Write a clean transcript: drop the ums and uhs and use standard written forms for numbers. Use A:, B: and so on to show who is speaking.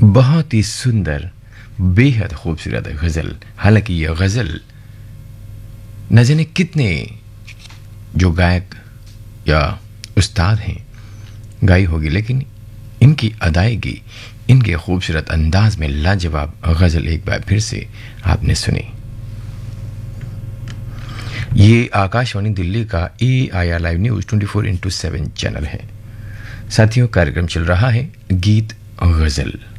A: बहुत ही सुंदर, बेहद खूबसूरत गज़ल। हालांकि यह गज़ल न जाने कितने जो गायक या उस्ताद हैं गाई होगी, लेकिन इनकी अदायगी, इनके खूबसूरत अंदाज में लाजवाब गज़ल एक बार फिर से आपने सुनी। ये आकाशवाणी दिल्ली का AIR लाइव न्यूज़ 24/7 चैनल है। साथियों, कार्यक्रम चल रहा है गीत गज़ल।